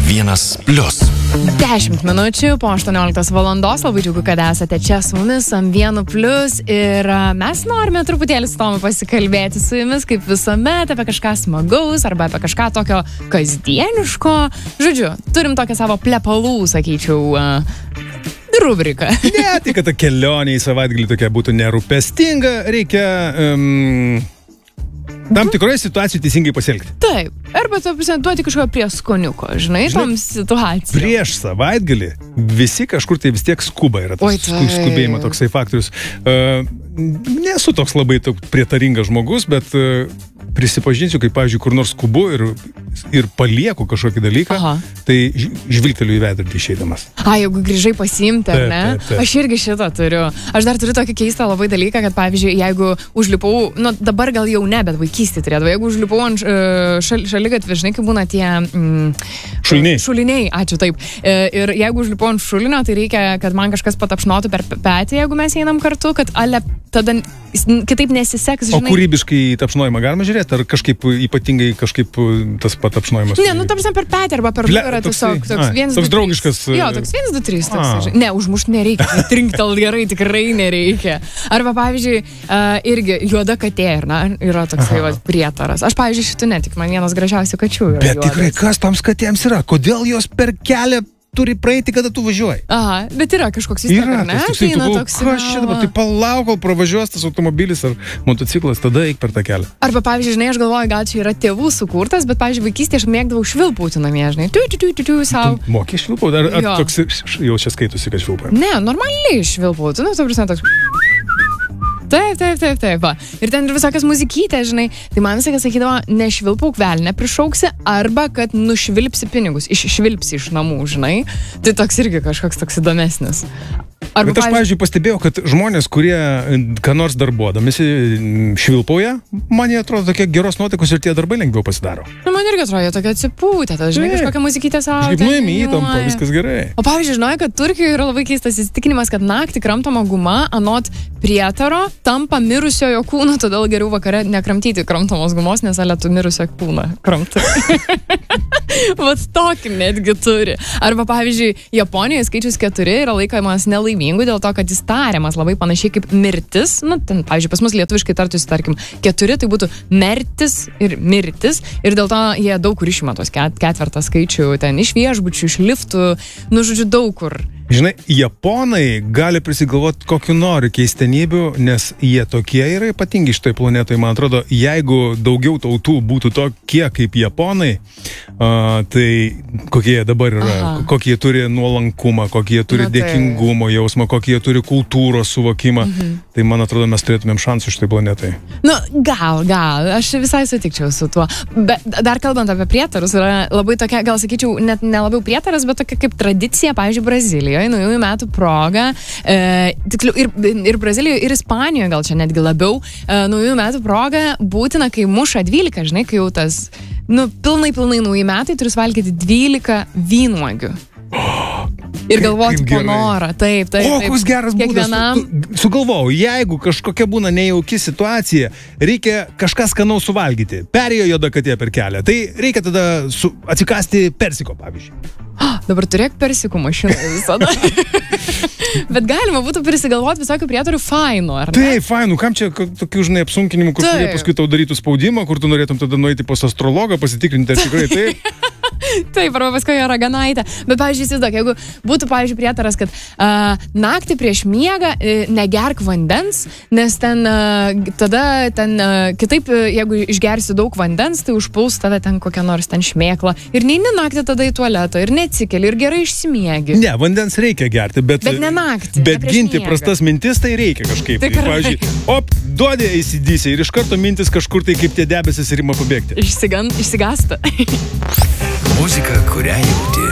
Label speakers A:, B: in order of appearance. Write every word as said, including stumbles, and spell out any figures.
A: vienas plius.
B: Dešimt minučių po aštuonioliktos valandos. Labai džiugu, kad esate čia su mumis ant vienu plius. Ir mes norime truputėlį su Tomu pasikalbėti su jumis, kaip visuomet, apie kažką smagaus arba apie kažką tokio kasdieniško. Žodžiu, turim tokią savo plepalų, sakyčiau, rubriką.
C: Ne, tai kad ta kelionė į savaitgalį tokia būtų nerūpestinga, reikia um, tam tikroje situacijoje teisingai pasielgti.
B: Taip, arba to duoti kažkokio prieskoniuko, žinai, žinai tom situacijom.
C: Prieš savaitgalį visi kažkur tai vis tiek skuba, yra tas skubėjimo toksai faktorius. Uh, nesu toks labai tok, prietaringas žmogus, bet uh, prisipažinsiu, kaip, pavyzdžiui, kur nors skubu ir, ir palieku kažkokį dalyką, Aha. tai žvilgteliu į veidrodį išeidamas.
B: A, jeigu grįžai pasiimti, ar ne? Taip, taip. Aš irgi šitą turiu. Aš dar turiu tokį keistą labai dalyką, kad, pavyzdžiui, jeigu užlipau, nu dabar gal jau ne, bet vaikystėje turėdavau, jeigu užlipau ant šal, šaligatvį, žinai, kaip būna tie... Mm,
C: šuliniai.
B: Šuliniai, ačiū, taip. Ir jeigu užlipau ant šulinio, tai reikia, kad man kažkas patapšnotų per petį, jeigu mes einam kartu, kad ale, tada kitaip nesiseks, žinai.
C: O kūrybiškai tapšnojimą galima žiūrėti? Ar kažkaip ypatingai kažkaip tas patapšnojimas?
B: Ne, nu, tapsam per petį arba per nugarą, tiesiog toks vienas,
C: toks draugiškas.
B: Jo, toks vienas, du, trys. Ne, užmušti nereikia, trinktel gerai, tikrai nereikia. Arba, pavyzdžiui, uh, irgi juoda katė, na, yra toksai va, prietaras. Aš, pavyzdžiui, šitų netik, man vienas gražiausių kačių yra.
C: Bet
B: juodas.
C: Tikrai, kas toms katėms yra? Kodėl jos per kelią turi praeiti, kada tu važiuoji?
B: Aha, bet yra kažkoks įstakas, ne?
C: Toks, tai, tu, toks, kas čia dabar? Tai palauk, kol pravažiuos tas automobilis ar motociklas, tada eik per tą kelią.
B: Arba, pavyzdžiui, žinai, aš galvoju, gal čia yra tėvų sukurtas, bet, pavyzdžiui, vaikystėje aš mėgdavau švilpauti namie, žinai. Tu, tu, tu, tu, tu, savo.
C: Moki švilpauti? Ar, ar toks jau čia skaitusi, kad švilpauji?
B: Ne, normaliai švilpauti. Nu, tu prasme, toks... Taip, taip, taip, taip, va. Ir ten ir visokias muzikytės, žinai. Tai man visai, kad sakydavo, nešvilpauk velnę prišauksi, arba kad nušvilpsi pinigus, iššvilpsi iš namų, žinai. Tai toks irgi kažkoks toks įdomesnis. Arba,
C: bet aš, pavyzdžiui, pastebėjau, kad žmonės, kurie ką nors darbuodamisi švilpauja, man jie atrodo tokie geros nuotaikos ir tie darbai lengviau pasidaro.
B: Nu, man irgi atrodo, jie tokia atsipūtė, tas, žinai, kažkokią muzikytę savo.
C: Žinai, nuėmė įtampą, viskas gerai.
B: O pavyzdžiui, žinai, kad Turkijoje yra labai keistas įsitikinimas, kad naktį kramtoma guma anot prietaro tampa mirusiojo kūno, todėl geriau vakare nekramtyti kramtomos gumos, nes ale tu mirusio kūną kramtai. Vat tokį netgi turi. Arba, pavyzdžiui, Japonijoje skaičius keturi yra laikomas nelaimingų dėl to, kad jis tariamas labai panašiai kaip mirtis. Nu, ten, pavyzdžiui, pas mus lietuviškai tartusi, tarkim, keturi, tai būtų mertis ir mirtis. Ir dėl to jie daug kur išima tos ket, ketvertą skaičių, ten iš viešbučių, iš liftų, nu, žodžiu, daug kur.
C: Žinai, japonai gali prisigalvoti kokiu nori keistenybių, nes jie tokie yra ypatingi šitoj planetoje. Man atrodo, jeigu daugiau tautų būtų tokie kaip japonai, uh, tai kokie jie dabar yra, Aha. kokie jie turi nuolankumą, kokie jie turi Na, tai... dėkingumo jausmą, kokie jie turi kultūros suvokimą, mhm. tai man atrodo, mes turėtumėm šansų šitoj planetai.
B: Nu, gal, gal, aš visai sutikčiau su tuo. Bet dar kalbant apie prietarus, yra labai tokia, gal sakyčiau, net nelabiau prietaras, bet tokia kaip tradicija, pavyzdžiui, Brazilijoje. Naujųjų metų proga, e, tiksliau, ir, ir Brazilijoje, ir Ispanijoje, gal čia netgi labiau, e, naujųjų metų proga būtina, kai muša dvylika, žinai, kai jau tas, nu, pilnai, pilnai nauji metai, turi valgyti dvylika vynuogių. Ir galvoti po norą, taip, taip, taip.
C: O, koks geras
B: Kiekvienam...
C: būdas. Sugalvojau, jeigu kažkokia būna nejauki situacija, reikia kažką skanaus suvalgyti. Perėjo juoda katė per kelią. Tai reikia tada su, atsikasti persiko, pavyzdžiui.
B: Dabar turėk persikų mašiną visada. Bet galima būtų prisigalvoti visokių prietarų fainų, ar ne?
C: Taip, fainų. Kam čia tokių, žinai, apsunkinimų, kur kurie paskui tau darytų spaudimą, kur tu norėtum tada nueiti pas astrologą, pasitikrinti, ar tikrai taip?
B: Taip, arba paskui jo raganaitę. Bet, pavyzdžiui, įsivaizduok, jeigu būtų, pavyzdžiui, prietaras, kad uh, naktį prieš miegą uh, negerk vandens, nes ten uh, tada ten uh, kitaip, uh, jeigu išgersi daug vandens, tai užpuls tave ten kokią nors ten šmėklą. Ir neini naktį tada į tualetą, ir neatsikeli, ir gerai išsimiegi.
C: Ne, vandens reikia gerti, bet...
B: Bet ne naktį.
C: Bet
B: ne
C: ginti
B: miegą. Prastas
C: mintis tai reikia kažkaip.
B: Tikrai.
C: Tai, pavyzdžiui, op, duodė A C D C ir iš karto mintis kažkur tai kaip tie debesis ir ima pabėgti.
B: Išsigan, išsigasta.
A: Muzika, kurią jauti.